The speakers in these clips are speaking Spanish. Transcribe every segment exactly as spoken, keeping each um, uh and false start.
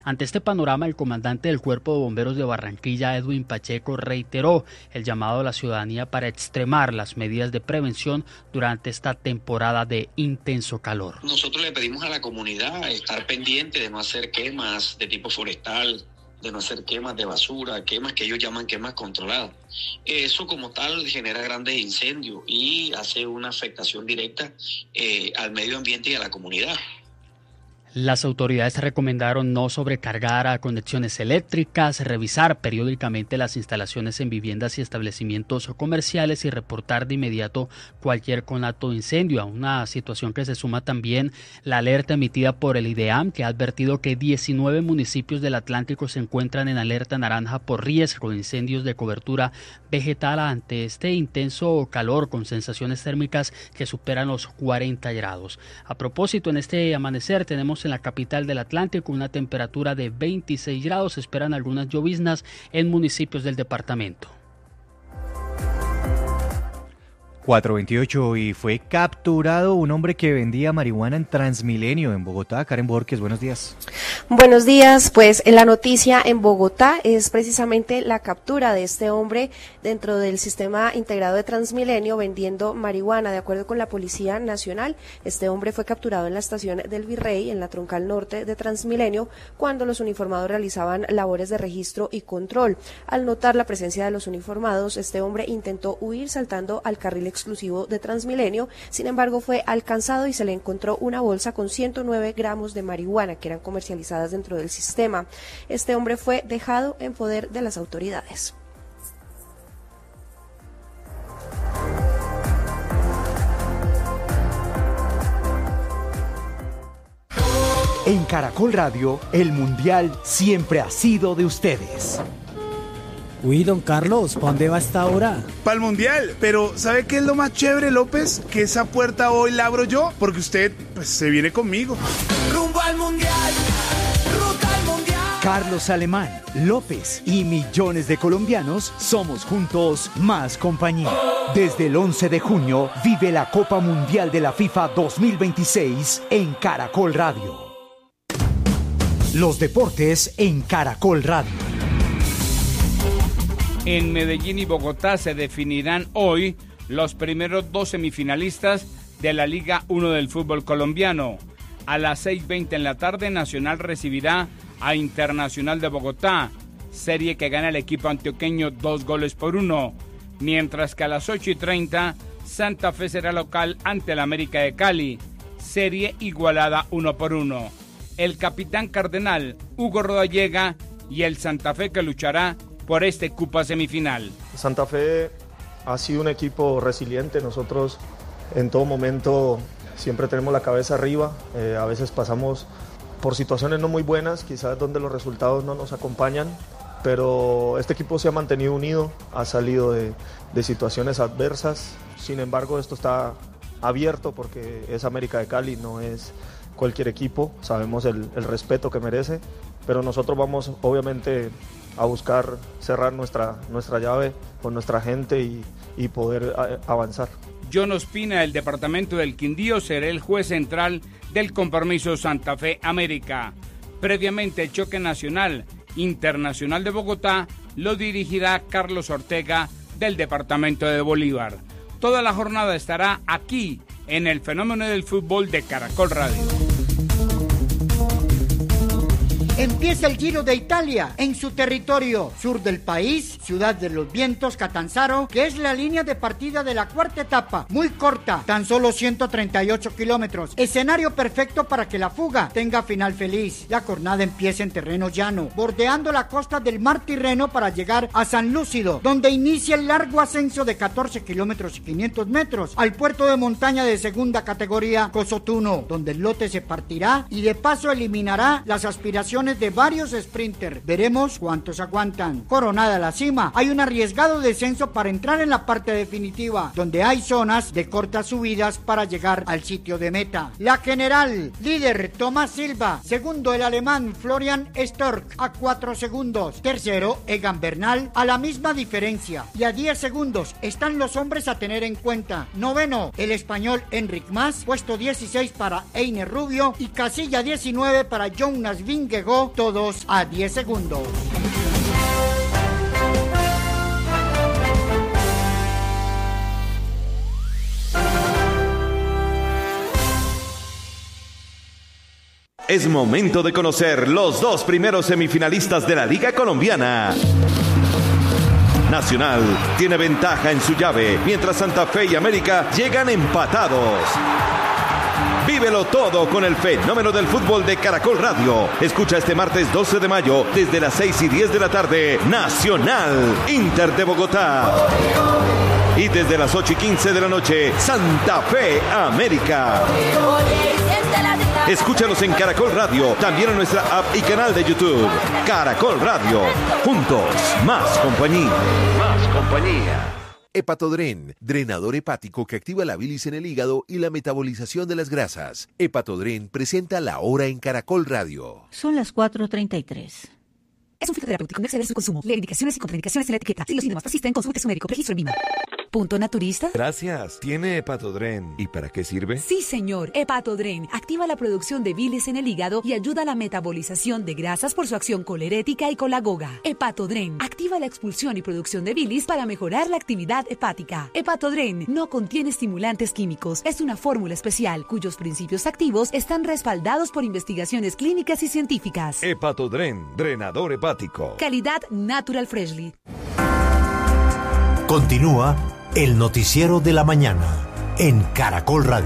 Ante este panorama, el comandante del Cuerpo de Bomberos de Barranquilla, Edwin Pacheco, reiteró el llamado a la ciudadanía para extremar las medidas de prevención durante esta temporada de intenso calor. Nosotros le pedimos a la comunidad estar pendiente de no hacer quemas de tipo forestal, de no hacer quemas de basura, quemas que ellos llaman quemas controladas. Eso como tal genera grandes incendios y hace una afectación directa eh, al medio ambiente y a la comunidad. Las autoridades recomendaron no sobrecargar a conexiones eléctricas, revisar periódicamente las instalaciones en viviendas y establecimientos comerciales y reportar de inmediato cualquier conato de incendio, a una situación que se suma también la alerta emitida por el IDEAM, que ha advertido que diecinueve municipios del Atlántico se encuentran en alerta naranja por riesgo de incendios de cobertura vegetal ante este intenso calor con sensaciones térmicas que superan los cuarenta grados. A propósito, en este amanecer tenemos en la capital del Atlántico una temperatura de veintiséis grados. Se esperan algunas lloviznas en municipios del departamento. cuatro veintiocho y fue capturado un hombre que vendía marihuana en Transmilenio en Bogotá. Karen Borges, buenos días. Buenos días, pues la noticia en Bogotá es precisamente la captura de este hombre dentro del sistema integrado de Transmilenio vendiendo marihuana. De acuerdo con la Policía Nacional, este hombre fue capturado en la estación del Virrey, en la troncal norte de Transmilenio, cuando los uniformados realizaban labores de registro y control. Al notar la presencia de los uniformados, este hombre intentó huir saltando al carril exclusivo de Transmilenio. Sin embargo, fue alcanzado y se le encontró una bolsa con ciento nueve gramos de marihuana que eran comercializadas dentro del sistema. Este hombre fue dejado en poder de las autoridades. En Caracol Radio, el Mundial siempre ha sido de ustedes. Uy, don Carlos, ¿para dónde va esta hora? Para el Mundial, pero ¿sabe qué es lo más chévere, López? Que esa puerta hoy la abro yo, porque usted, pues, se viene conmigo. Rumbo al Mundial, ruta al Mundial. Carlos Alemán, López y millones de colombianos somos juntos más compañía. Desde el once de junio, vive la Copa Mundial de la FIFA dos mil veintiséis en Caracol Radio. Los deportes en Caracol Radio. En Medellín y Bogotá se definirán hoy los primeros dos semifinalistas de la Liga uno del fútbol colombiano. A las seis y veinte en la tarde, Nacional recibirá a Internacional de Bogotá, serie que gana el equipo antioqueño dos goles por uno, mientras que a las ocho y treinta, Santa Fe será local ante el América de Cali, serie igualada uno por uno. El capitán cardenal, Hugo Rodallega, y el Santa Fe que luchará por este cupo semifinal. Santa Fe ha sido un equipo resiliente. Nosotros en todo momento siempre tenemos la cabeza arriba. Eh, a veces pasamos por situaciones no muy buenas, quizás donde los resultados no nos acompañan, pero este equipo se ha mantenido unido, ha salido de, de situaciones adversas. Sin embargo, esto está abierto porque es América de Cali, no es cualquier equipo. Sabemos el, el respeto que merece, pero nosotros vamos obviamente a buscar cerrar nuestra, nuestra llave con nuestra gente y, y poder a, avanzar. John Ospina, del departamento del Quindío, será el juez central del compromiso Santa Fe América. Previamente, el choque nacional Internacional de Bogotá lo dirigirá Carlos Ortega, del departamento de Bolívar. Toda la jornada estará aquí en el Fenómeno del Fútbol de Caracol Radio. Empieza el Giro de Italia en su territorio, sur del país, Ciudad de los Vientos, Catanzaro, que es la línea de partida de la cuarta etapa, muy corta, tan solo ciento treinta y ocho kilómetros, escenario perfecto para que la fuga tenga final feliz. La jornada empieza en terreno llano, bordeando la costa del Mar Tirreno para llegar a San Lúcido, donde inicia el largo ascenso de catorce kilómetros y quinientos metros al puerto de montaña de segunda categoría Cosotuno, donde el lote se partirá y de paso eliminará las aspiraciones de varios sprinters. Veremos cuántos aguantan. Coronada la cima, hay un arriesgado descenso para entrar en la parte definitiva, donde hay zonas de cortas subidas para llegar al sitio de meta. La general, líder Tomás Silva, segundo el alemán Florian Stork a cuatro segundos, tercero Egan Bernal a la misma diferencia, y a diez segundos están los hombres a tener en cuenta. Noveno, el español Enric Mas, puesto dieciséis para Einer Rubio y casilla diecinueve para Jonas Vingegaard juego, todos a diez segundos. Es momento de conocer los dos primeros semifinalistas de la Liga Colombiana. Nacional tiene ventaja en su llave, mientras Santa Fe y América llegan empatados. Vívelo todo con el fenómeno del fútbol de Caracol Radio. Escucha este martes doce de mayo desde las seis y diez de la tarde, Nacional, Inter de Bogotá. Y desde las ocho y quince de la noche, Santa Fe, América. Escúchanos en Caracol Radio, también en nuestra app y canal de YouTube. Caracol Radio, juntos, más compañía. Más compañía. Hepatodren, drenador hepático que activa la bilis en el hígado y la metabolización de las grasas. Hepatodren presenta La Hora en Caracol Radio. Son las cuatro treinta y tres. Es un fitoterapéutico, no exceder su consumo. Lee indicaciones y contraindicaciones en la etiqueta. Si los síntomas persisten, consulte a su médico. Registro en V I M A. ¿Punto naturista? Gracias. ¿Tiene Hepatodren? ¿Y para qué sirve? Sí, señor. Hepatodren activa la producción de bilis en el hígado y ayuda a la metabolización de grasas por su acción colerética y colagoga. Hepatodren activa la expulsión y producción de bilis para mejorar la actividad hepática. Hepatodren no contiene estimulantes químicos. Es una fórmula especial cuyos principios activos están respaldados por investigaciones clínicas y científicas. Hepatodren, drenador hepático. Calidad Natural Freshly. Continúa el noticiero de la mañana en Caracol Radio.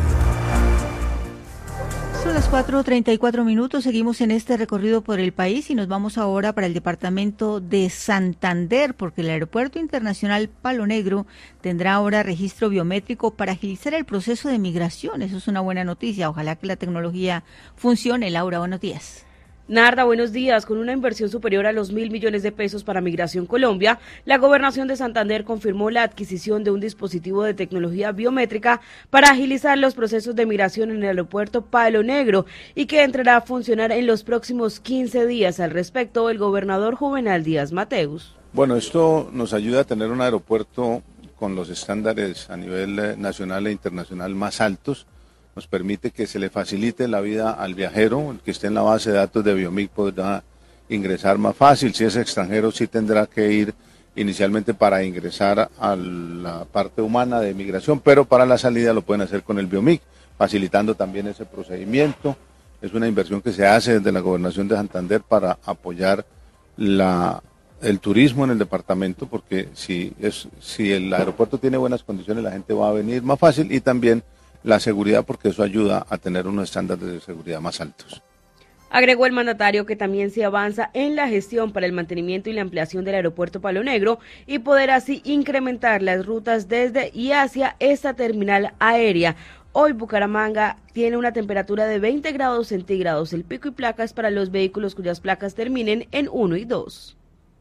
Son las cuatro treinta y cuatro minutos, seguimos en este recorrido por el país y nos vamos ahora para el departamento de Santander, porque el Aeropuerto Internacional Palo Negro tendrá ahora registro biométrico para agilizar el proceso de migración. Eso es una buena noticia, ojalá que la tecnología funcione. Laura, buenos días. Narda, buenos días. Con una inversión superior a los mil millones de pesos para Migración Colombia, la Gobernación de Santander confirmó la adquisición de un dispositivo de tecnología biométrica para agilizar los procesos de migración en el aeropuerto Palo Negro y que entrará a funcionar en los próximos quince días. Al respecto, el gobernador Juvenal Díaz Mateus. Bueno, esto nos ayuda a tener un aeropuerto con los estándares a nivel nacional e internacional más altos. Nos permite que se le facilite la vida al viajero, el que esté en la base de datos de Biomic podrá ingresar más fácil. Si es extranjero, sí tendrá que ir inicialmente para ingresar a la parte humana de migración, pero para la salida lo pueden hacer con el Biomic, facilitando también ese procedimiento. Es una inversión que se hace desde la Gobernación de Santander para apoyar la, el turismo en el departamento, porque si, es, si el aeropuerto tiene buenas condiciones, la gente va a venir más fácil, y también la seguridad, porque eso ayuda a tener unos estándares de seguridad más altos. Agregó el mandatario que también se avanza en la gestión para el mantenimiento y la ampliación del aeropuerto Palo Negro y poder así incrementar las rutas desde y hacia esta terminal aérea. Hoy Bucaramanga tiene una temperatura de veinte grados centígrados. El pico y placa es para los vehículos cuyas placas terminen en uno y dos.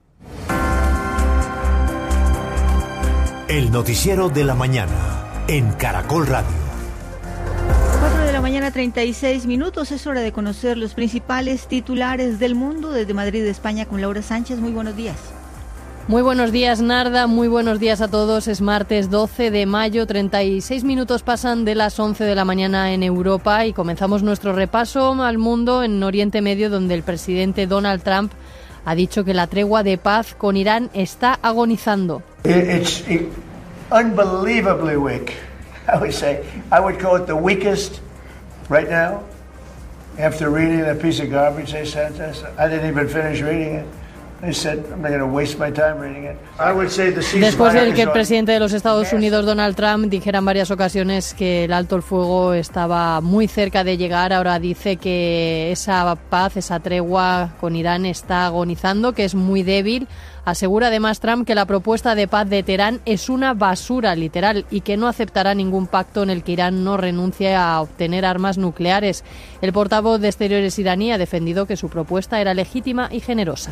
El noticiero de la mañana en Caracol Radio. cuatro de la mañana, treinta y seis minutos. Es hora de conocer los principales titulares del mundo desde Madrid, España, con Laura Sánchez. Muy buenos días. Muy buenos días, Narda. Muy buenos días a todos. Es martes doce de mayo, treinta y seis minutos pasan de las once de la mañana en Europa y comenzamos nuestro repaso al mundo en Oriente Medio, donde el presidente Donald Trump ha dicho que la tregua de paz con Irán está agonizando. It's unbelievably weak. I would say, I would call it the weakest right now. After reading that piece of garbage they sent us, I didn't even finish reading it. They said, I'm not going to waste my time reading it. I would say the ceasefire. Después de que el presidente de los Estados Unidos, Donald Trump, dijera en varias ocasiones que el alto el fuego estaba muy cerca de llegar, ahora dice que esa paz, esa tregua con Irán está agonizando, que es muy débil. Asegura además Trump que la propuesta de paz de Teherán es una basura literal y que no aceptará ningún pacto en el que Irán no renuncie a obtener armas nucleares. El portavoz de Exteriores iraní ha defendido que su propuesta era legítima y generosa.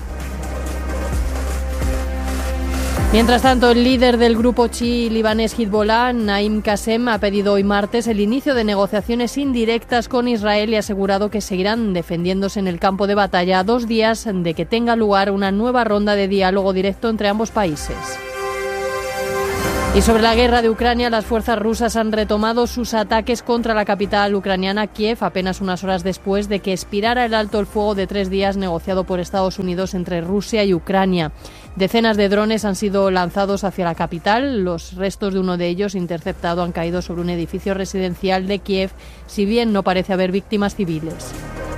Mientras tanto, el líder del grupo chií libanés Hezbollah, Naim Qassem, ha pedido hoy martes el inicio de negociaciones indirectas con Israel y ha asegurado que seguirán defendiéndose en el campo de batalla a dos días de que tenga lugar una nueva ronda de diálogo directo entre ambos países. Y sobre la guerra de Ucrania, las fuerzas rusas han retomado sus ataques contra la capital ucraniana, Kiev, apenas unas horas después de que expirara el alto el fuego de tres días negociado por Estados Unidos entre Rusia y Ucrania. Decenas de drones han sido lanzados hacia la capital. Los restos de uno de ellos, interceptado, han caído sobre un edificio residencial de Kiev, si bien no parece haber víctimas civiles.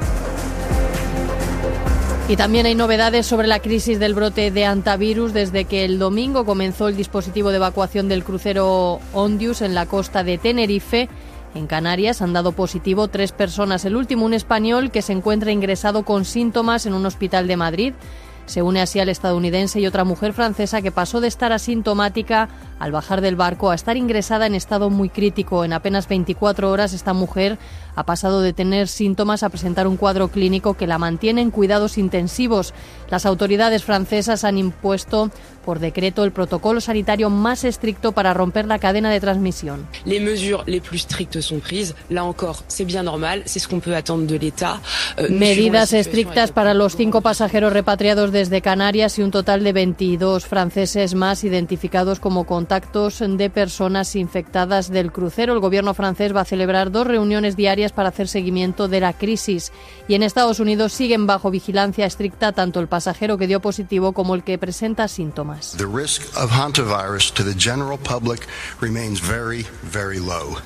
Y también hay novedades sobre la crisis del brote de hantavirus. Desde que el domingo comenzó el dispositivo de evacuación del crucero Ondius en la costa de Tenerife, en Canarias, han dado positivo tres personas. El último, un español que se encuentra ingresado con síntomas en un hospital de Madrid. Se une así al estadounidense y otra mujer francesa que pasó de estar asintomática al bajar del barco a estar ingresada en estado muy crítico. En apenas veinticuatro horas esta mujer ha pasado de tener síntomas a presentar un cuadro clínico que la mantiene en cuidados intensivos. Las autoridades francesas han impuesto por decreto el protocolo sanitario más estricto para romper la cadena de transmisión. Les mesures les plus strictes sont prises. Là encore, c'est bien normal, c'est ce qu'on peut attendre de l'État. Medidas estrictas para los cinco pasajeros repatriados desde Canarias y un total de veintidós franceses más identificados como contactos de personas infectadas del crucero. El gobierno francés va a celebrar dos reuniones diarias para hacer seguimiento de la crisis. Y en Estados Unidos siguen bajo vigilancia estricta tanto el pasajero que dio positivo como el que presenta síntomas. The risk of hantavirus to the general public remains very, very low.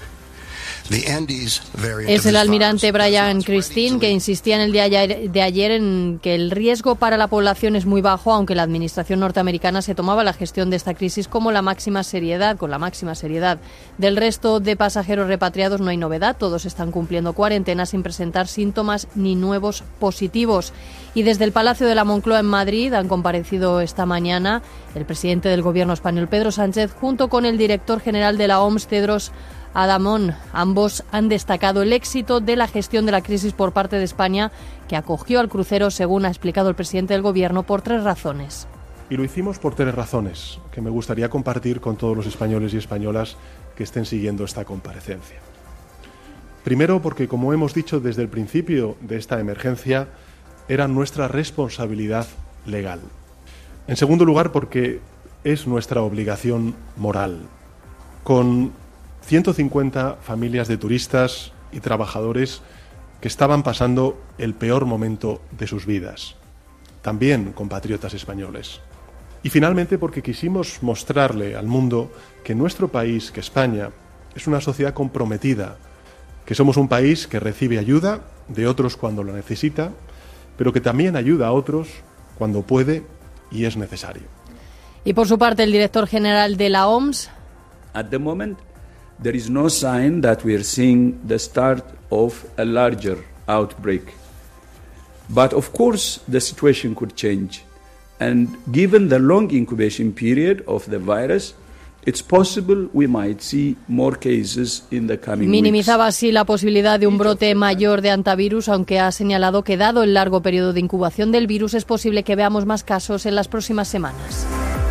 Es el almirante Brian Christine que insistía en el día de ayer en que el riesgo para la población es muy bajo, aunque la administración norteamericana se tomaba la gestión de esta crisis como la máxima seriedad, con la máxima seriedad. Del resto de pasajeros repatriados no hay novedad, todos están cumpliendo cuarentena sin presentar síntomas ni nuevos positivos. Y desde el Palacio de la Moncloa en Madrid han comparecido esta mañana el presidente del gobierno español, Pedro Sánchez, junto con el director general de la O M S, Tedros Adhanom. Ambos han destacado el éxito de la gestión de la crisis por parte de España, que acogió al crucero, según ha explicado el presidente del Gobierno, por tres razones. Y lo hicimos por tres razones, que me gustaría compartir con todos los españoles y españolas que estén siguiendo esta comparecencia. Primero, porque, como hemos dicho desde el principio de esta emergencia, era nuestra responsabilidad legal. En segundo lugar, porque es nuestra obligación moral. Con ciento cincuenta familias de turistas y trabajadores que estaban pasando el peor momento de sus vidas, también compatriotas españoles. Y finalmente porque quisimos mostrarle al mundo que nuestro país, que España, es una sociedad comprometida, que somos un país que recibe ayuda de otros cuando lo necesita, pero que también ayuda a otros cuando puede y es necesario. Y por su parte, el director general de la O M S. At the moment, there is no sign that we are seeing the start of a larger outbreak. But of course, the situation could change. And given the long incubation period of the virus, it's possible we might see more cases in the coming weeks. Minimizaba así la posibilidad de un brote mayor de hantavirus, aunque ha señalado que dado el largo periodo de incubación del virus es posible que veamos más casos en las próximas semanas.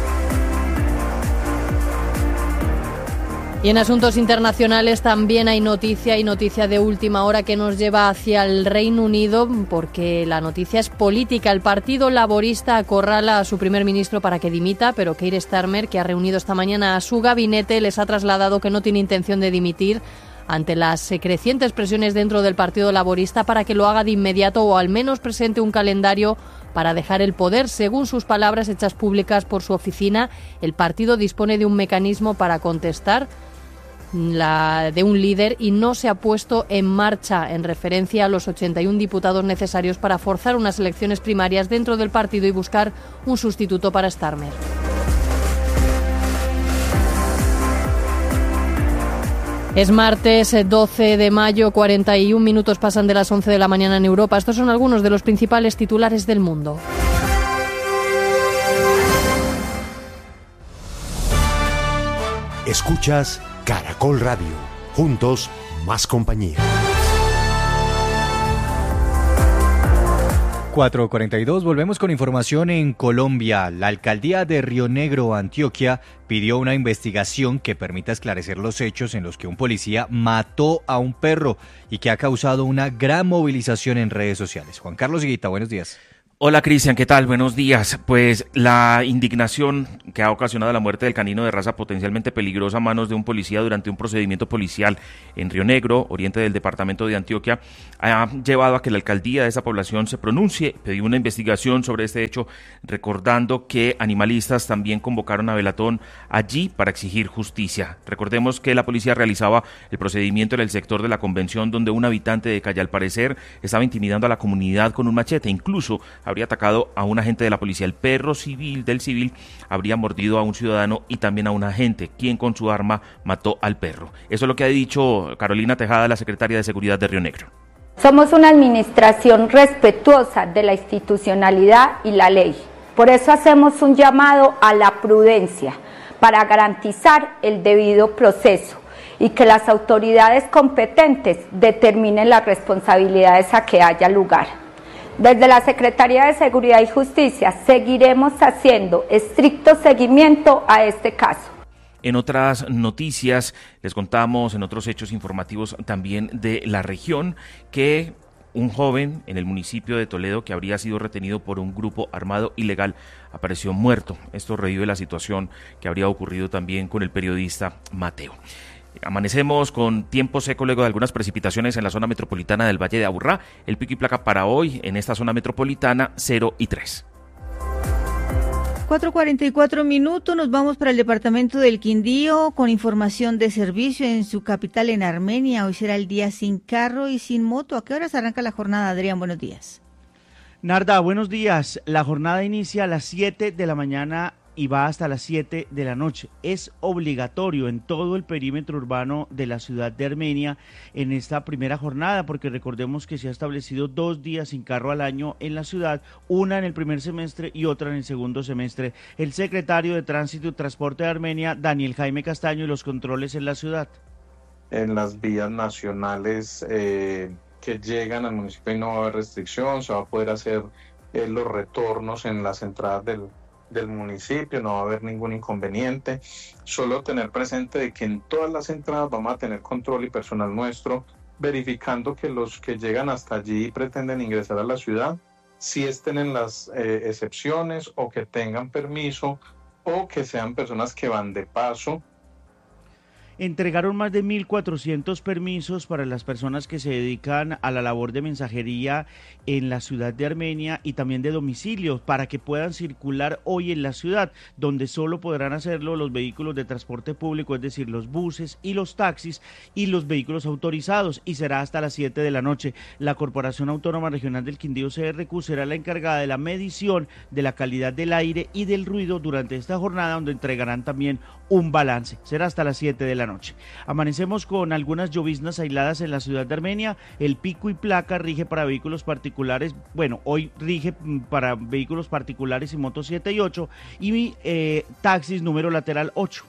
Y en asuntos internacionales también hay noticia y noticia de última hora que nos lleva hacia el Reino Unido, porque la noticia es política. El Partido Laborista acorrala a su primer ministro para que dimita, pero Keir Starmer, que ha reunido esta mañana a su gabinete, les ha trasladado que no tiene intención de dimitir ante las crecientes presiones dentro del Partido Laborista para que lo haga de inmediato o al menos presente un calendario para dejar el poder. Según sus palabras hechas públicas por su oficina, el partido dispone de un mecanismo para contestar la de un líder y no se ha puesto en marcha, en referencia a los ochenta y uno diputados necesarios para forzar unas elecciones primarias dentro del partido y buscar un sustituto para Starmer. Es martes doce de mayo, cuarenta y un minutos pasan de las once de la mañana en Europa. Estos son algunos de los principales titulares del mundo. Escuchas Caracol Radio. Juntos, más compañía. cuatro cuarenta y dos, volvemos con información en Colombia. La alcaldía de Río Negro, Antioquia, pidió una investigación que permita esclarecer los hechos en los que un policía mató a un perro y que ha causado una gran movilización en redes sociales. Juan Carlos Higuita, buenos días. Hola Cristian, ¿qué tal? Buenos días. Pues la indignación que ha ocasionado la muerte del canino de raza potencialmente peligrosa a manos de un policía durante un procedimiento policial en Río Negro, oriente del departamento de Antioquia, ha llevado a que la alcaldía de esa población se pronuncie, pidió una investigación sobre este hecho, recordando que animalistas también convocaron a Velatón allí para exigir justicia. Recordemos que la policía realizaba el procedimiento en el sector de la convención donde un habitante de calle al parecer estaba intimidando a la comunidad con un machete, incluso habría atacado a un agente de la policía. El perro civil del civil habría mordido a un ciudadano y también a un agente, quien con su arma mató al perro. Eso es lo que ha dicho Carolina Tejada, la secretaria de Seguridad de Río Negro. Somos una administración respetuosa de la institucionalidad y la ley. Por eso hacemos un llamado a la prudencia para garantizar el debido proceso y que las autoridades competentes determinen las responsabilidades a que haya lugar. Desde la Secretaría de Seguridad y Justicia seguiremos haciendo estricto seguimiento a este caso. En otras noticias, les contamos en otros hechos informativos también de la región que un joven en el municipio de Toledo que habría sido retenido por un grupo armado ilegal apareció muerto. Esto revive la situación que habría ocurrido también con el periodista Mateo. Amanecemos con tiempo seco luego de algunas precipitaciones en la zona metropolitana del Valle de Aburrá. El pico y placa para hoy en esta zona metropolitana cero y tres. cuatro cuarenta y cuatro minutos, nos vamos para el departamento del Quindío con información de servicio en su capital, en Armenia. Hoy será el día sin carro y sin moto. ¿A qué horas arranca la jornada, Adrián? Buenos días. Narda, buenos días. La jornada inicia a las siete de la mañana y va hasta las siete de la noche. Es obligatorio en todo el perímetro urbano de la ciudad de Armenia en esta primera jornada, porque recordemos que se ha establecido dos días sin carro al año en la ciudad, una en el primer semestre y otra en el segundo semestre. El secretario de Tránsito y Transporte de Armenia, Daniel Jaime Castaño, y los controles en la ciudad. En las vías nacionales eh, que llegan al municipio no va a haber restricción, se va a poder hacer eh, los retornos en las entradas del del municipio, no va a haber ningún inconveniente. Solo tener presente de que en todas las entradas vamos a tener control y personal nuestro verificando que los que llegan hasta allí y pretenden ingresar a la ciudad sí estén en las eh, excepciones o que tengan permiso o que sean personas que van de paso. Entregaron más de mil cuatrocientos permisos para las personas que se dedican a la labor de mensajería en la ciudad de Armenia y también de domicilio para que puedan circular hoy en la ciudad, donde solo podrán hacerlo los vehículos de transporte público, es decir, los buses y los taxis y los vehículos autorizados, y será hasta las siete de la noche. La Corporación Autónoma Regional del Quindío, C R Q, será la encargada de la medición de la calidad del aire y del ruido durante esta jornada, donde entregarán también un balance. Será hasta las siete de la noche. Amanecemos con algunas lloviznas aisladas en la ciudad de Armenia. El pico y placa rige para vehículos particulares, bueno, hoy rige para vehículos particulares y motos siete y ocho y eh, taxis número lateral ocho.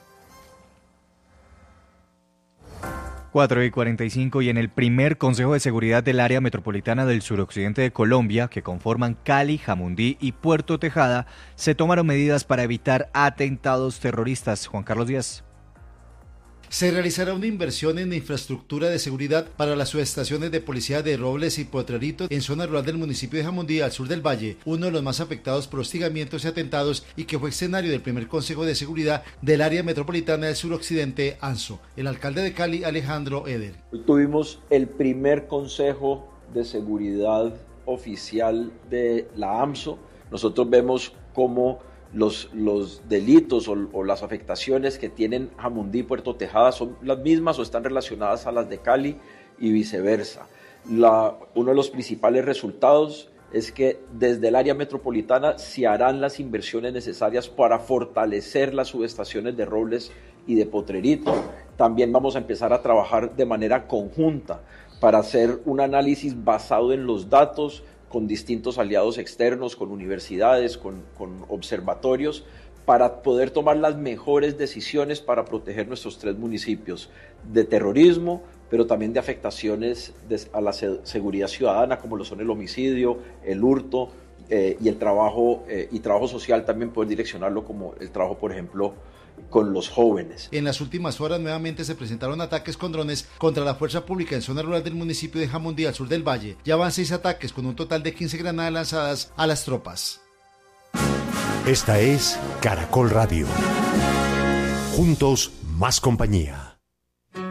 cuatro y cuarenta y cinco, y en el primer Consejo de Seguridad del Área Metropolitana del Suroccidente de Colombia, que conforman Cali, Jamundí y Puerto Tejada, se tomaron medidas para evitar atentados terroristas. Juan Carlos Díaz. Se realizará una inversión en infraestructura de seguridad para las subestaciones de policía de Robles y Potrerito en zona rural del municipio de Jamundí, al sur del valle, uno de los más afectados por hostigamientos y atentados, y que fue escenario del primer Consejo de Seguridad del Área Metropolitana del Suroccidente, ANSO. El alcalde de Cali, Alejandro Eder. Hoy tuvimos el primer Consejo de Seguridad oficial de la AMSO. Nosotros vemos cómo Los, los delitos o, o las afectaciones que tienen Jamundí y Puerto Tejada son las mismas o están relacionadas a las de Cali y viceversa. La, uno de los principales resultados es que desde el área metropolitana se harán las inversiones necesarias para fortalecer las subestaciones de Robles y de Potrerito. También vamos a empezar a trabajar de manera conjunta para hacer un análisis basado en los datos, con distintos aliados externos, con universidades, con, con observatorios, para poder tomar las mejores decisiones para proteger nuestros tres municipios de terrorismo, pero también de afectaciones de, a la se, seguridad ciudadana, como lo son el homicidio, el hurto eh, y el trabajo, eh, y trabajo social también poder direccionarlo, como el trabajo, por ejemplo, con los jóvenes. En las últimas horas nuevamente se presentaron ataques con drones contra la fuerza pública en zona rural del municipio de Jamundí, al sur del valle. Ya van seis ataques con un total de quince granadas lanzadas a las tropas. Esta es Caracol Radio. Juntos, más compañía.